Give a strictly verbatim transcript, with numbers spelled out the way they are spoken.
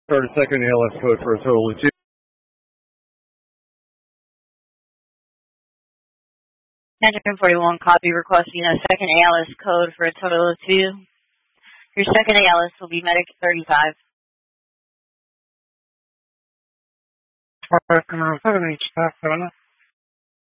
Start a second A L S code for a total of two. Engine forty-one, copy, requesting a second A L S code for a total of two. Your second A L S will be Medic thirty-five. Five, seven, eight, five, seven.